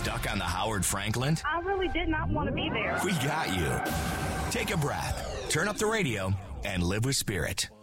Stuck on the Howard Franklin? I really did not want to be there. We got you. Take a breath, turn up the radio, and live with Spirit.